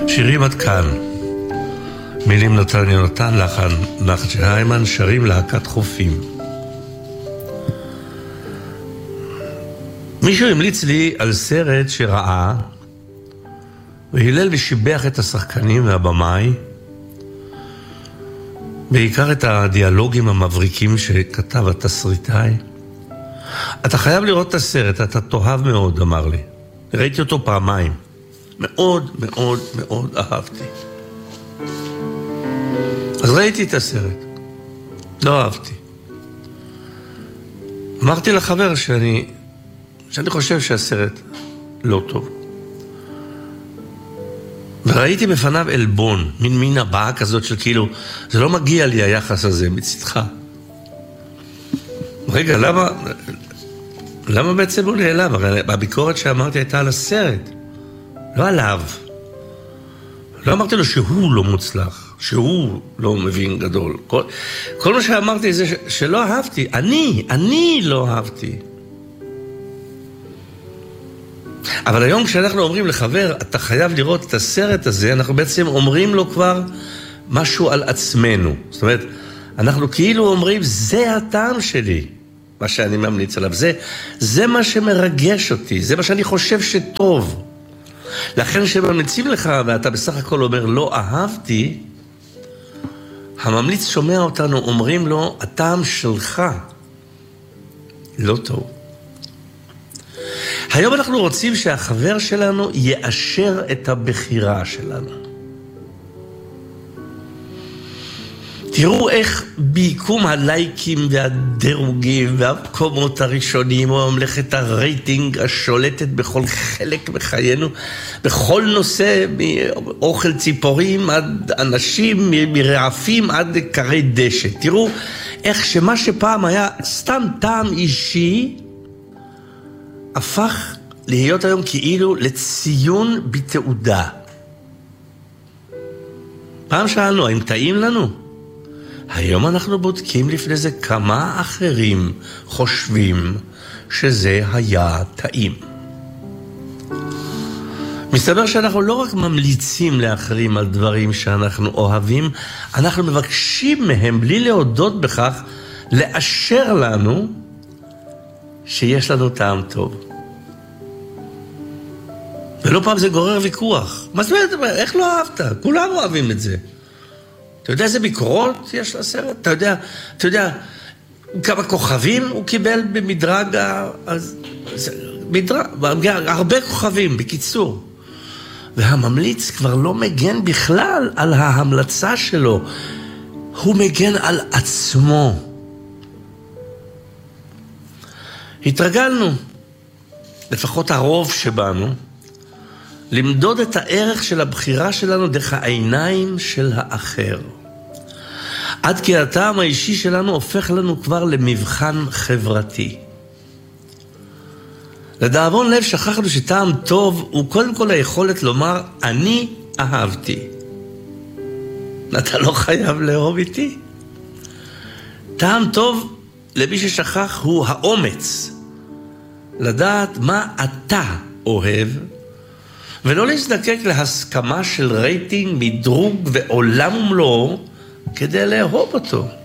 שירים עד כאן. מילים נתן יונתן, לחן נחצ'ה היימן, שרים להקת חופים. מישהו המליץ לי על סרט שראה, והילל ושיבח את השחקנים והבמאי, בעיקר את הדיאלוגים המבריקים שכתב התסריטאי. אתה חייב לראות את הסרט, אתה תאהב מאוד, אמר לי. ראיתי אותו פעמיים. מאוד מאוד מאוד אהבתי. אז ראיתי את הסרט. לא אהבתי. אמרתי לחבר שאני חושב שהסרט לא טוב. וראיתי בפניו אלבון, מין הבאה כזאת של כאילו, זה לא מגיע לי היחס הזה מצדך. רגע, למה בעצם הוא נעלם? הרי הביקורת שאמרתי הייתה על הסרט, לא עליו. לא אמרתי לו שהוא לא מוצלח, שהוא לא מבין גדול. כל מה שאמרתי זה שלא אהבתי, אני לא אהבתי. אבל היום כשאנחנו אומרים לחבר, אתה חייב לראות את הסרט הזה, אנחנו בעצם אומרים לו כבר משהו על עצמנו. זאת אומרת, אנחנו כאילו אומרים, זה הטעם שלי, מה שאני ממליץ עליו. זה מה שמרגש אותי, זה מה שאני חושב שטוב. לכן שממליצים לך, ואתה בסך הכל אומר, לא אהבתי, הממליץ שומע אותנו, אומרים לו, הטעם שלך לא טוב. היום אנחנו רוצים שהחבר שלנו יאשר את הבחירה שלנו. תראו איך ביקום הלייקים והדירוגים והמקומות הראשונים או ממלכת הרייטינג השולטת בכל חלק בחיינו, בכל נושא, מאוכל ציפורים עד אנשים, מרעפים עד קרי דשא. תראו איך שמה שפעם היה סתם טעם אישי, הפך להיות היום כאילו לציון בתעודה. פעם שאלנו, האם טעים לנו? היום אנחנו בודקים לפני זה כמה אחרים חושבים שזה היה טעים. מסתבר שאנחנו לא רק ממליצים לאחרים על דברים שאנחנו אוהבים, אנחנו מבקשים מהם בלי להודות בכך, לאשר לנו שיש לנו טעם טוב. ולא פעם זה גורר ויכוח. מה זאת אומרת? איך לא אהבת? כולם אוהבים את זה. אתה יודע איזה ביקורות יש לסרט? אתה יודע כמה כוכבים הוא קיבל במדרג הרבה כוכבים, בקיצור. והממליץ כבר לא מגן בכלל על ההמלצה שלו. הוא מגן על עצמו. התרגלנו, לפחות הרוב שבנו, למדוד את הערך של הבחירה שלנו דרך העיניים של האחר. עד כי הטעם האישי שלנו הופך לנו כבר למבחן חברתי. לדאבון לב שכחנו שטעם טוב הוא קודם כל היכולת לומר, אני אהבתי. אתה לא חייב לאהוב איתי. טעם טוב למי ששכח הוא האומץ. לדעת מה אתה אוהב, ולא להזדקק להסכמה של רייטינג, מדרוג ועולם ומלואו כדי לאהוב אותו.